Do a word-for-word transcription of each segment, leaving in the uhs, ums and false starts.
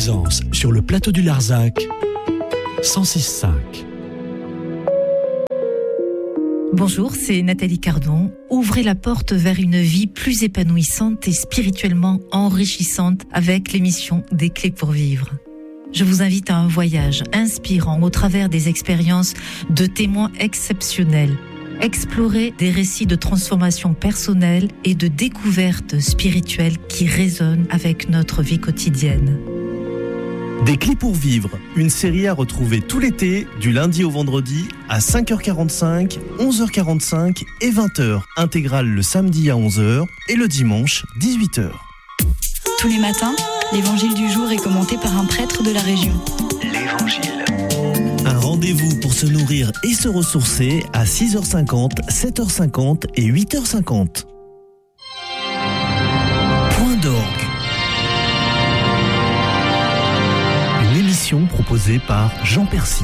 Plaisance, sur le plateau du Larzac, cent six cinq. Bonjour, c'est Nathalie Cardon. Ouvrez la porte vers une vie plus épanouissante et spirituellement enrichissante avec l'émission Des Clés pour Vivre. Je vous invite à un voyage inspirant au travers des expériences de témoins exceptionnels. Explorer des récits de transformation personnelle et de découverte spirituelle qui résonnent avec notre vie quotidienne. Des Clés pour Vivre, une série à retrouver tout l'été, du lundi au vendredi, à cinq heures quarante-cinq, onze heures quarante-cinq et vingt heures. Intégrale le samedi à onze heures et le dimanche, dix-huit heures. Tous les matins, l'évangile du jour est commenté par un prêtre de la région. L'évangile. Un rendez-vous pour se nourrir et se ressourcer à six heures cinquante, sept heures cinquante et huit heures cinquante. Point d'orgue. Une émission proposée par Jean Percy.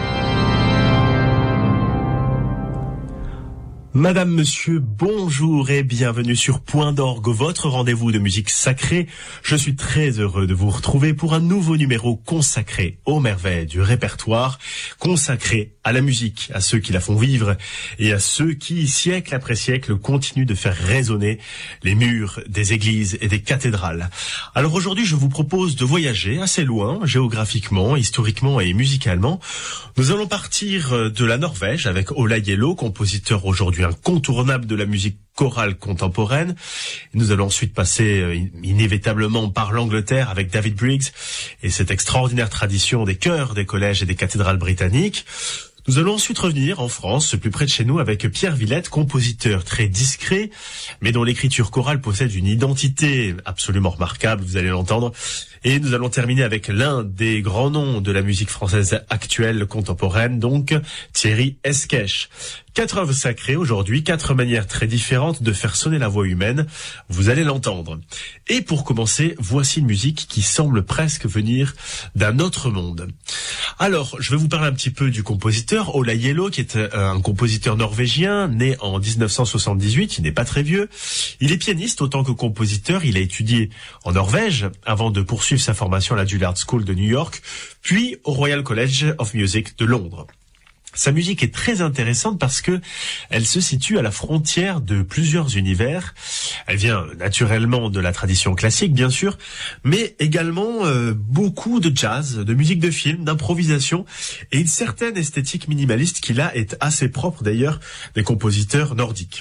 Madame, monsieur, bonjour et bienvenue sur Point d'orgue, votre rendez-vous de musique sacrée. Je suis très heureux de vous retrouver pour un nouveau numéro consacré aux merveilles du répertoire, consacré à la musique, à ceux qui la font vivre et à ceux qui, siècle après siècle, continuent de faire résonner les murs des églises et des cathédrales. Alors aujourd'hui, je vous propose de voyager assez loin, géographiquement, historiquement et musicalement. Nous allons partir de la Norvège avec Ola Gjello, compositeur aujourd'hui incontournable de la musique chorale contemporaine. Nous allons ensuite passer inévitablement par l'Angleterre avec David Briggs et cette extraordinaire tradition des chœurs des collèges et des cathédrales britanniques. Nous allons ensuite revenir en France, plus près de chez nous, avec Pierre Villette, compositeur très discret, mais dont l'écriture chorale possède une identité absolument remarquable, vous allez l'entendre. Et nous allons terminer avec l'un des grands noms de la musique française actuelle, contemporaine, donc Thierry Esquèche. Quatre œuvres sacrées aujourd'hui, quatre manières très différentes de faire sonner la voix humaine, vous allez l'entendre. Et pour commencer, voici une musique qui semble presque venir d'un autre monde. Alors, je vais vous parler un petit peu du compositeur, Ola Gjello, qui est un compositeur norvégien, né en dix-neuf cent soixante-dix-huit, il n'est pas très vieux. Il est pianiste autant que compositeur, il a étudié en Norvège avant de poursuivre sa formation à la Juilliard School de New York, puis au Royal College of Music de Londres. Sa musique est très intéressante parce que elle se situe à la frontière de plusieurs univers. Elle vient naturellement de la tradition classique, bien sûr, mais également euh, beaucoup de jazz, de musique de film, d'improvisation et une certaine esthétique minimaliste qui là est assez propre d'ailleurs des compositeurs nordiques.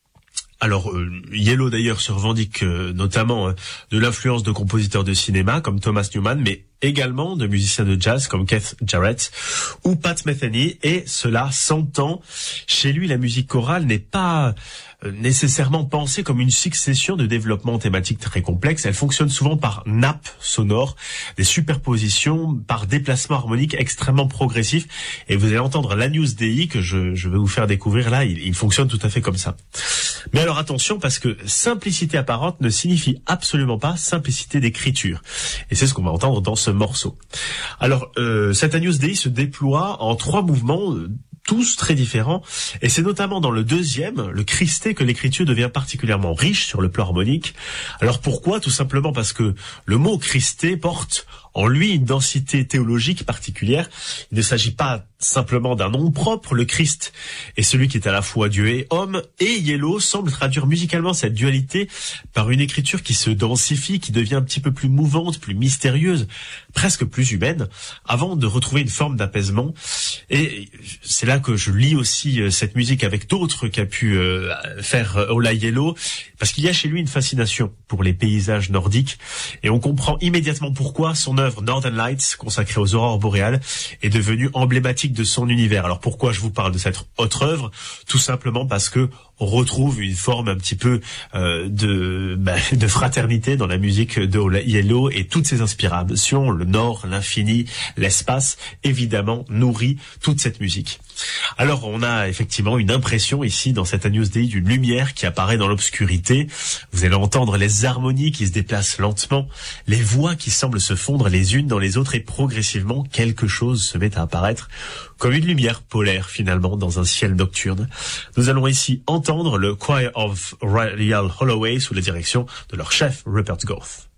Alors, euh, Gjello d'ailleurs se revendique euh, notamment euh, de l'influence de compositeurs de cinéma comme Thomas Newman, mais également de musiciens de jazz comme Keith Jarrett ou Pat Metheny, et cela s'entend. Chez lui, la musique chorale n'est pas euh, nécessairement pensée comme une succession de développements thématiques très complexes. Elle fonctionne souvent par nappes sonores, des superpositions, par déplacements harmoniques extrêmement progressifs. Et vous allez entendre l'Agnus Dei que je, je vais vous faire découvrir là, il, il fonctionne tout à fait comme ça. Mais alors attention, parce que simplicité apparente ne signifie absolument pas simplicité d'écriture. Et c'est ce qu'on va entendre dans ce morceau. Alors, euh, cet Agnus Dei se déploie en trois mouvements, euh, tous très différents, et c'est notamment dans le deuxième, le Christé, que l'écriture devient particulièrement riche sur le plan harmonique. Alors pourquoi ? Tout simplement parce que le mot Christé porte en lui une densité théologique particulière. Il ne s'agit pas simplement d'un nom propre, le Christ est celui qui est à la fois Dieu et homme, et Gjello semble traduire musicalement cette dualité par une écriture qui se densifie, qui devient un petit peu plus mouvante, plus mystérieuse, presque plus humaine, avant de retrouver une forme d'apaisement. Et c'est là que je lis aussi cette musique avec d'autres qu'a pu faire Ola Gjello, parce qu'il y a chez lui une fascination pour les paysages nordiques, et on comprend immédiatement pourquoi son œuvre Northern Lights, consacrée aux aurores boréales, est devenue emblématique de son univers. Alors pourquoi je vous parle de cette autre œuvre ? Tout simplement parce que on retrouve une forme un petit peu euh, de, bah, de fraternité dans la musique de Ola Gjello, et toutes ses inspirations, le nord, l'infini, l'espace, évidemment, nourrit toute cette musique. Alors on a effectivement une impression ici dans cette Agnus Dei d'une lumière qui apparaît dans l'obscurité. Vous allez entendre les harmonies qui se déplacent lentement, les voix qui semblent se fondre les unes dans les autres, et progressivement quelque chose se met à apparaître comme une lumière polaire finalement dans un ciel nocturne. Nous allons ici entendre le Choir of Royal Holloway sous la direction de leur chef Rupert Goth.